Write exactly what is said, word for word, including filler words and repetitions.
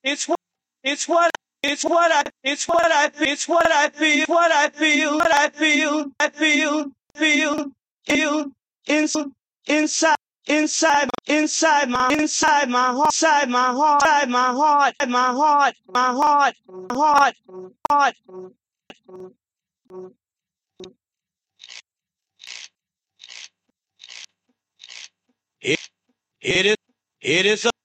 it's what it's what it's what I it's what I it's what I feel what I feel what I feel I feel feel feel inside inside inside inside my inside my heart inside my heart inside my heart my heart my heart heart heart it, it is it is